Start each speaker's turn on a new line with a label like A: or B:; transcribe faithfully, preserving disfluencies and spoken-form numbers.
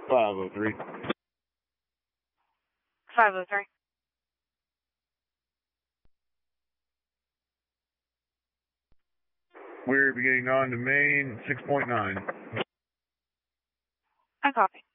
A: five oh three.
B: five oh three.
A: We're beginning on to main six point nine.
B: I copy.